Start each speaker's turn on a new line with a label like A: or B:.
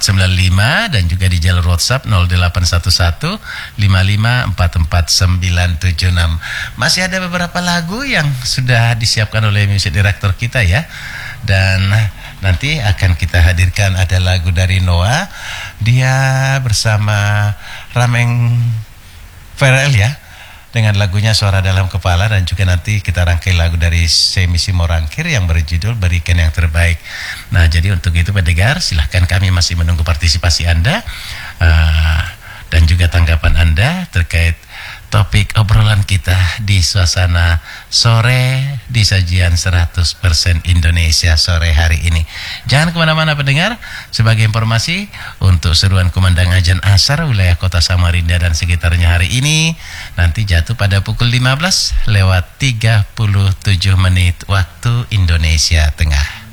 A: 495 dan juga di jalur WhatsApp 0811 5544 976. Masih ada beberapa lagu yang sudah disiapkan oleh music director kita ya. Dan nanti akan kita hadirkan ada lagu dari Noah. Dia bersama Rameng Farel ya, dengan lagunya Suara Dalam Kepala, dan juga nanti kita rangkai lagu dari Semisi Morangkir yang berjudul Berikan Yang Terbaik. Nah, jadi untuk itu pendengar, silahkan, kami masih menunggu partisipasi Anda dan juga tanggapan Anda terkait topik obrolan kita di suasana sore di sajian 100% Indonesia sore hari ini. Jangan kemana-mana pendengar. Sebagai informasi, untuk seruan kumandang azan asar wilayah kota Samarinda dan sekitarnya hari ini nanti jatuh pada pukul 15:37 waktu Indonesia Tengah.